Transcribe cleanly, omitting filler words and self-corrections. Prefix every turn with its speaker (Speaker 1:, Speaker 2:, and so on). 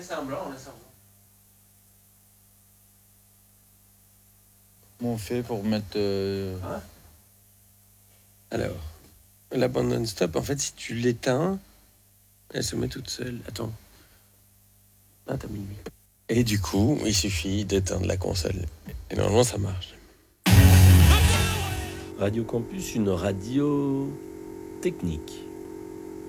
Speaker 1: semblant, on laisse semblant.
Speaker 2: Comment on fait pour mettre...
Speaker 3: Alors, la bande non-stop, en fait, si tu l'éteins, elle se met toute seule. Attends. Ah, t'as mis le micro. Et du coup, il suffit d'éteindre la console. Et normalement, ça marche.
Speaker 4: Radio Campus, une radio technique.